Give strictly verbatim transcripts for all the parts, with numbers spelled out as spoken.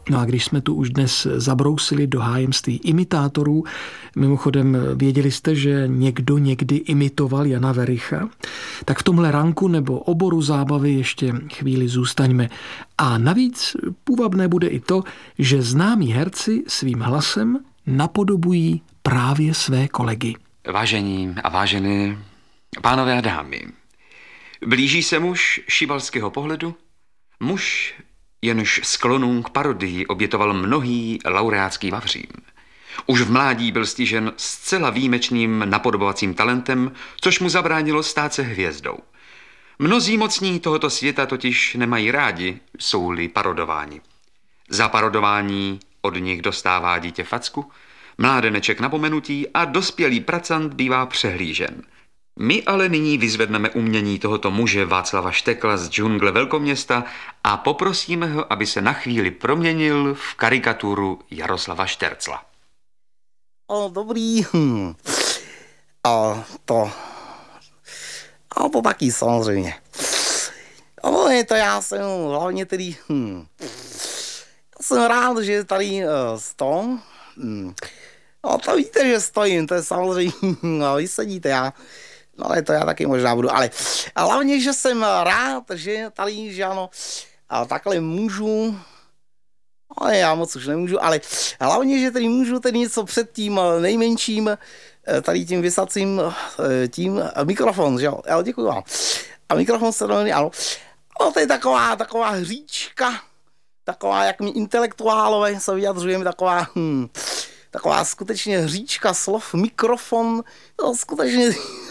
No a když jsme tu už dnes zabrousili do hájemství imitátorů, mimochodem věděli jste, že někdo někdy imitoval Jana Wericha, tak v tomhle ranku nebo oboru zábavy ještě chvíli zůstaňme. A navíc půvabné bude i to, že známí herci svým hlasem napodobují právě své kolegy. Vážení a vážené pánové a dámy, blíží se muž šibalského pohledu, muž, jenž sklonům k parodii obětoval mnohý laureátský vavřín. Už v mládí byl stižen zcela výjimečným napodobovacím talentem, což mu zabránilo stát se hvězdou. Mnozí mocní tohoto světa totiž nemají rádi, jsou-li parodováni. Za parodování od nich dostává dítě facku, mládeneček napomenutí a dospělý pracant bývá přehlížen. My ale nyní vyzvedneme umění tohoto muže Václava Štekla z džungle velkoměsta a poprosíme ho, aby se na chvíli proměnil v karikaturu Jaroslava Štercla. O, dobrý. Hm. A to... A to taky samozřejmě. No, je to já jsem hlavně tedy... Hm. Jsem rád, že tady uh, stojím. Hm. No to víte, že stojím, to je samozřejmě... No, vy sedíte, já... No ale to já taky možná budu, ale hlavně, že jsem rád, že tady, že ano, a takhle můžu, ale já moc už nemůžu, ale hlavně, že tady můžu tady něco před tím nejmenším, tady tím vysacím, tím mikrofon, že jo, jo, děkuju vám. A mikrofon se do mě, ano, no to je taková, taková hříčka, taková, jak my intelektuálové se vyjadřujeme, taková, hm, taková skutečně hříčka slov, mikrofon, to skutečně...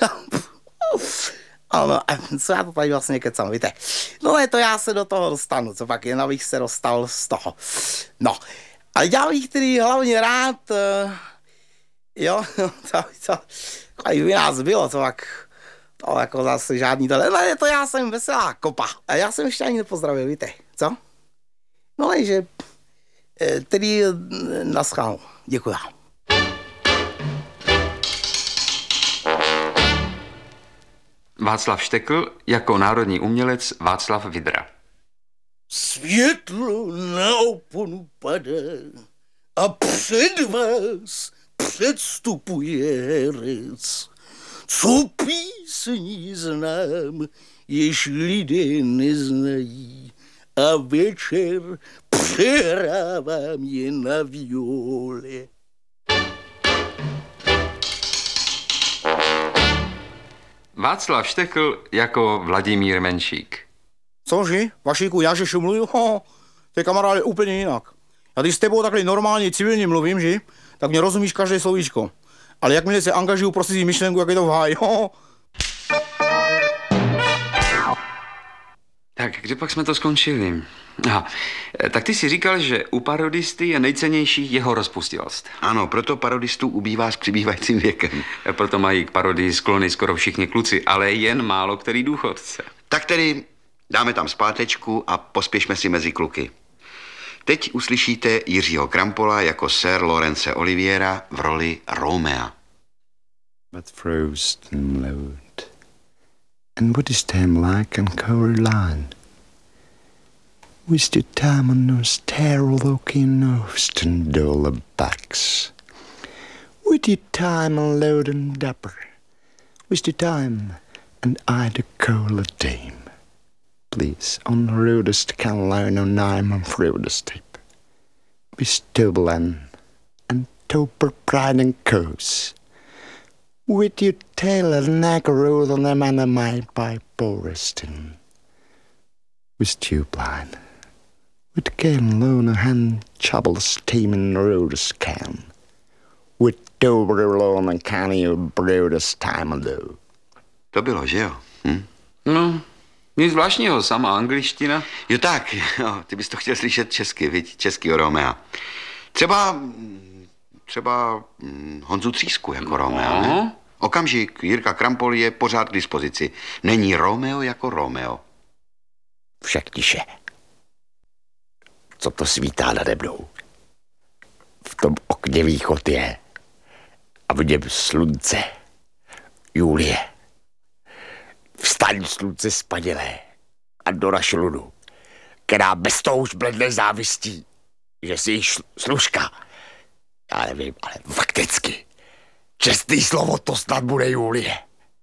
Ano, co já to tady vlastně kecám, víte. No ne, to já se do toho dostanu, co pak jen abych se dostal z toho. No, ale já bych tedy hlavně rád, uh, jo, to, to, to by nás bylo, to pak, to jako zase žádný to, ne, to já jsem veselá kopa, a já jsem ještě ani nepozdravil, víte, co? No ale, že tedy naschálu. Děkuji. Václav Štekl jako národní umělec Václav Vidra. Světlo na oponu padá a před vás předstupuje herec. Co písní znám, jež lidé neznají, a večer přehrávám je na viole. Václav Štekl jako Vladimír Menšík. Cože? Vašíku, já že šumluju? Ho, to je kamaráde úplně jinak. Já když s tebou takhle normálně civilně mluvím, že? Tak mě rozumíš každé slovíčko. Ale jakmile se angažuju pro cizí myšlenku, jak je to v háji, ho. Tak, kde pak jsme to skončili? Aha, tak ty si říkal, že u parodisty je nejcennější jeho rozpustilost. Ano, proto parodistů ubývá s přibývajícím věkem. Proto mají k parodii sklony skoro všichni kluci, ale jen málo který důchodce. Tak tedy dáme tam zpátečku a pospěšme si mezi kluky. Teď uslyšíte Jiřího Krampola jako Sir Laurence Oliviera v roli Romea. But frost and load, and what is time like on Coraline? Waste your time on those terror-looking nose and dollar backs. With your time on load and dapper, waste your time and I'd a cola dame. Please, on the rudest can learn on nine and rudest tape. Be Stublan and Toper Pride and Coase. With your tail and neck rolled on them and a mile by Boriston. With Tubline. With Ken Lona hand troubles teaming rudest can. With Dober alone and canny rudest time ago. To bylo, že jo? Hm? No, nic zvláštního, sama angličtina. Jo tak, jo, ty bys to chtěl slyšet česky, viď? Českýho Romea. Třeba, třeba hm, Honzu Třísku jako Romea, no. Ne? Okamžik, Jirka Krampol je pořád k dispozici. Není Romeo jako Romeo. Však tiše. Co to svítá nade mnou? V tom okně východ je a v něm slunce. Julie. Vstaň, slunce spadilé a doraž lunu, která bez toho už bledne závistí. že jsi šl- služka. Já nevím, ale fakticky. Čestný slovo, to snad bude Julie.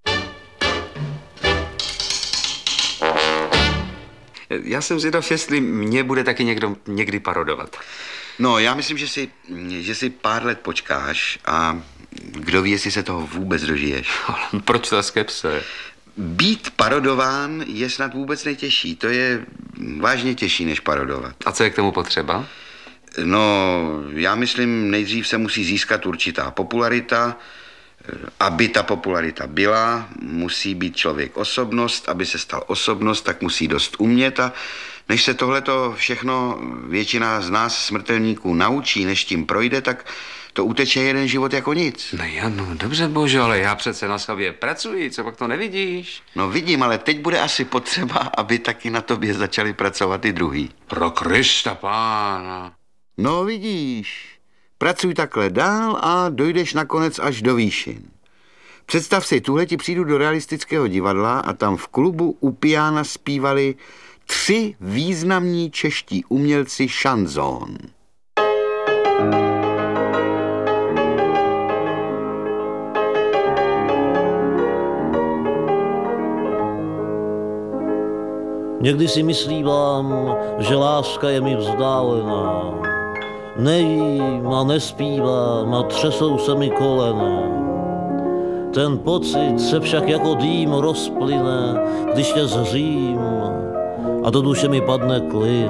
Já jsem zvědav, jestli mě bude taky někdo někdy parodovat. No, já myslím, že si, že si pár let počkáš a kdo ví, jestli se toho vůbec dožiješ. Proč ta skepse? Být parodován je snad vůbec nejtěžší. To je vážně těžší, než parodovat. A co je k tomu potřeba? No, já myslím, nejdřív se musí získat určitá popularita. Aby ta popularita byla, musí být člověk osobnost. Aby se stal osobnost, tak musí dost umět. A než se tohleto všechno většina z nás smrtelníků naučí, než tím projde, tak to uteče jeden život jako nic. No já, no dobře, bože, ale já přece na sobě pracuji, co pak to nevidíš? No vidím, ale teď bude asi potřeba, aby taky na tobě začali pracovat i druhý. Pro Krista pána. No vidíš, pracuj takhle dál a dojdeš nakonec až do výšin. Představ si, tuhle ti přijdu do realistického divadla a tam v klubu u piana zpívali tři významní čeští umělci šanzón. Někdy si myslívám, že láska je mi vzdálená. Nejím a nespívám a třesou se mi kolena. Ten pocit se však jako dým rozplyne, když tě zřím a do duše mi padne klid.